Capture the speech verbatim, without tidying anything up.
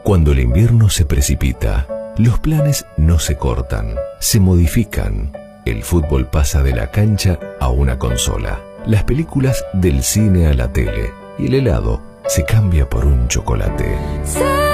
Cuando el invierno se precipita, los planes no se cortan, se modifican. El fútbol pasa de la cancha a una consola, las películas del cine a la tele y el helado se cambia por un chocolate.